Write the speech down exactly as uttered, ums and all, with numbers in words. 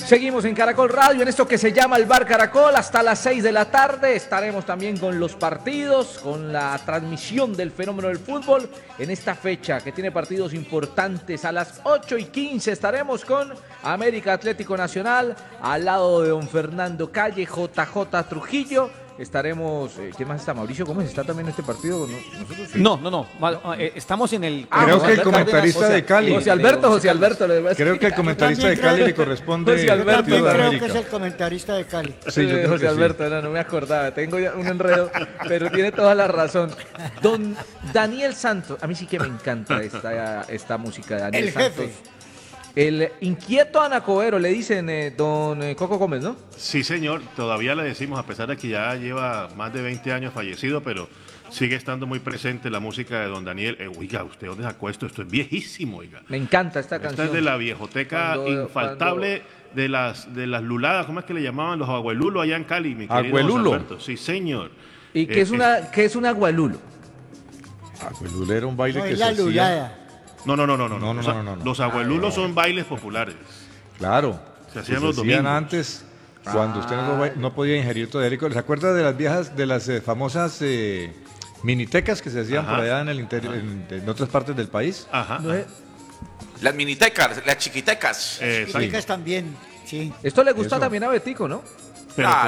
Seguimos en Caracol Radio, en esto que se llama el Bar Caracol, hasta las seis de la tarde. Estaremos también con los partidos, con la transmisión del fenómeno del fútbol. En esta fecha que tiene partidos importantes, a las ocho y quince estaremos con América Atlético Nacional, al lado de don Fernando Calle, J J Trujillo. Estaremos, eh, ¿quién más está? Mauricio Gómez está también en este partido. ¿No? ¿Nosotros sí? No, no, no. Eh, estamos en el. Ah, creo que el comentarista Cárdenas, de Cali. José Alberto, José Alberto. Creo que el comentarista de Cali le corresponde. José Alberto, Yo creo América. que es el comentarista de Cali. Sí, yo José Alberto, sí. no, no me acordaba. Tengo ya un enredo, pero tiene toda la razón. Don Daniel Santos, a mí sí que me encanta esta, esta música de Daniel el Santos. Jefe. El inquieto Anacobero, le dicen eh, don eh, Coco Gómez, ¿no? Sí, señor, todavía le decimos, a pesar de que ya lleva más de veinte años fallecido, pero sigue estando muy presente la música de don Daniel. Eh, oiga, ¿usted dónde sacó esto? Esto es viejísimo, oiga. Me encanta esta, esta canción. Esta es de la viejoteca cuando, infaltable cuando... de las de las luladas, ¿cómo es que le llamaban? Los abuelulos allá en Cali, mi querido ¿Abuelulo? Alberto. Sí, señor. ¿Y qué, eh, es una, qué es un agualulo? Abuelulo era un baile no, que es se la hacía... lulada. No, no, no, no, no. No, no, los, no, no, no. los abuelulos ah, son bailes populares. Claro. Se hacían se los hacían domingos. antes, cuando ah. usted no, no podía ingerir todavía. ¿Se acuerda de las viejas, de las eh, famosas eh, minitecas que se hacían Ajá. por allá en el interior, en, en otras partes del país? Ajá. ¿No es? Las minitecas, las chiquitecas. Las chiquitecas también, sí. Esto le gusta Eso. también a Betico, ¿no? Pero, ah,